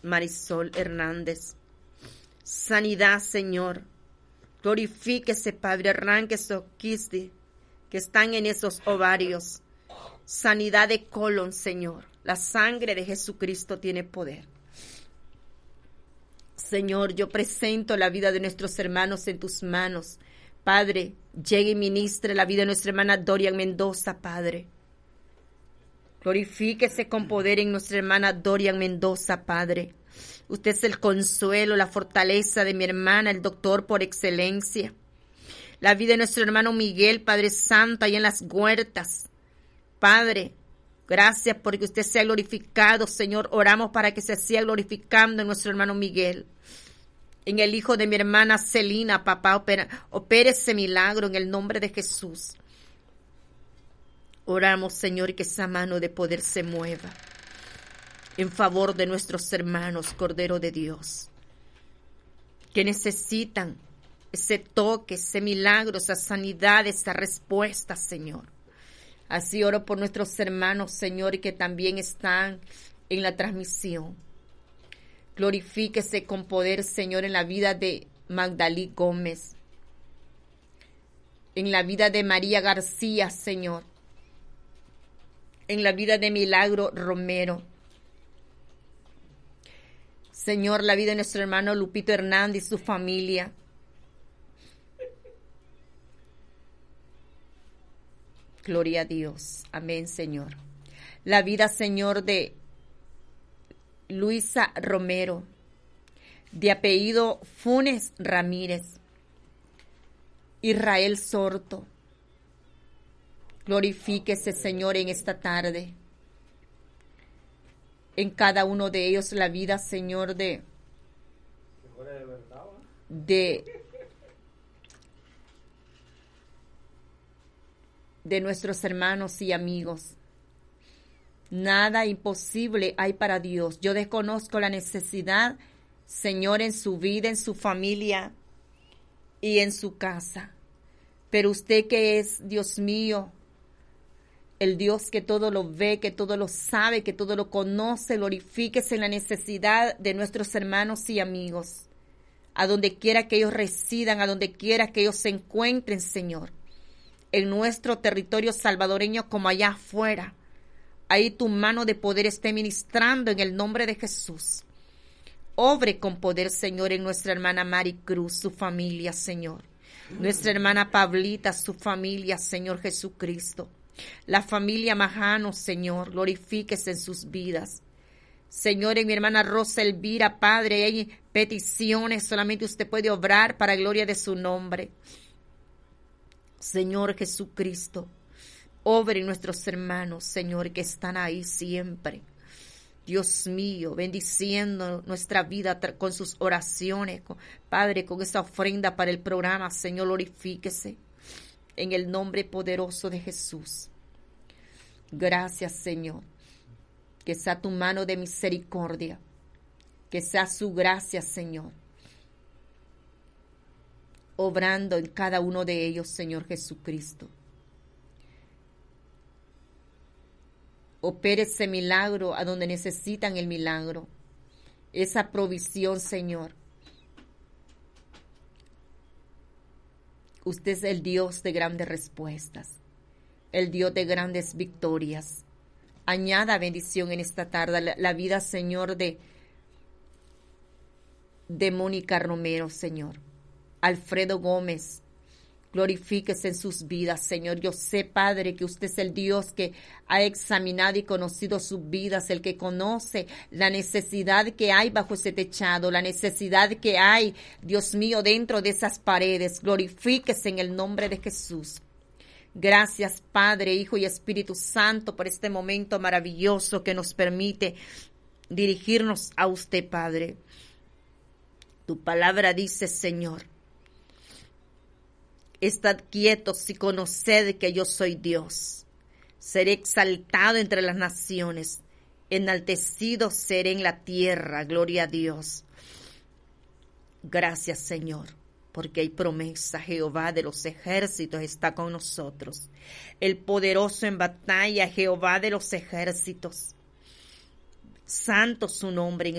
Marisol Hernández. Sanidad, Señor. Glorifíquese, Padre. Arranque esos quistes que están en esos ovarios. Sanidad de colon, Señor. La sangre de Jesucristo tiene poder. Señor, yo presento la vida de nuestros hermanos en tus manos. Padre, llegue y ministre la vida de nuestra hermana Dorian Mendoza, Padre. Glorifíquese con poder en nuestra hermana Dorian Mendoza, Padre. Usted es el consuelo, la fortaleza de mi hermana, el doctor por excelencia. La vida de nuestro hermano Miguel, Padre Santo, ahí en las huertas. Padre, gracias porque usted sea glorificado, Señor. Oramos para que se siga glorificando en nuestro hermano Miguel. En el hijo de mi hermana Celina, papá, opere ese milagro en el nombre de Jesús. Oramos, Señor, que esa mano de poder se mueva en favor de nuestros hermanos, Cordero de Dios, que necesitan ese toque, ese milagro, esa sanidad, esa respuesta, Señor. Así oro por nuestros hermanos, Señor, que también están en la transmisión. Glorifíquese con poder, Señor, en la vida de Magdalí Gómez, en la vida de María García, Señor, en la vida de Milagro Romero. Señor, la vida de nuestro hermano Lupito Hernández y su familia. Gloria a Dios. Amén, Señor. La vida, Señor, de Luisa Romero, de apellido Funes Ramírez. Israel Sorto. Glorifíquese, Señor, en esta tarde. En cada uno de ellos la vida, Señor, de nuestros hermanos y amigos. Nada imposible hay para Dios. Yo desconozco la necesidad, Señor, en su vida, en su familia y en su casa. Pero usted que es, Dios mío, el Dios que todo lo ve, que todo lo sabe, que todo lo conoce, glorifíquese en la necesidad de nuestros hermanos y amigos. A donde quiera que ellos residan, a donde quiera que ellos se encuentren, Señor. En nuestro territorio salvadoreño como allá afuera. Ahí tu mano de poder esté ministrando en el nombre de Jesús. Obre con poder, Señor, en nuestra hermana Mari Cruz, su familia, Señor. Nuestra hermana Pablita, su familia, Señor Jesucristo. La familia Majano, Señor, glorifíquese en sus vidas. Señor, en mi hermana Rosa Elvira, Padre, hay peticiones, solamente usted puede obrar para gloria de su nombre. Señor Jesucristo, obre en nuestros hermanos, Señor, que están ahí siempre. Dios mío, bendiciendo nuestra vida con sus oraciones, Padre, con esa ofrenda para el programa, Señor, glorifíquese. En el nombre poderoso de Jesús. Gracias, Señor. Que sea tu mano de misericordia. Que sea su gracia, Señor. Obrando en cada uno de ellos, Señor Jesucristo. Opere ese milagro a donde necesitan el milagro. Esa provisión, Señor. Usted es el Dios de grandes respuestas, el Dios de grandes victorias. Añada bendición en esta tarde la vida, Señor, de Mónica Romero, Señor. Alfredo Gómez, glorifíquese en sus vidas, Señor. Yo sé, Padre, que usted es el Dios que ha examinado y conocido sus vidas, el que conoce la necesidad que hay bajo ese techado, la necesidad que hay, Dios mío, dentro de esas paredes. Glorifíquese en el nombre de Jesús. Gracias, Padre, Hijo y Espíritu Santo, por este momento maravilloso que nos permite dirigirnos a usted, Padre. Tu palabra dice, Señor, estad quietos y conoced que yo soy Dios. Seré exaltado entre las naciones, enaltecido seré en la tierra. Gloria a Dios. Gracias, Señor, porque hay promesa. Jehová de los ejércitos está con nosotros. El poderoso en batalla, Jehová de los ejércitos. Santo su nombre en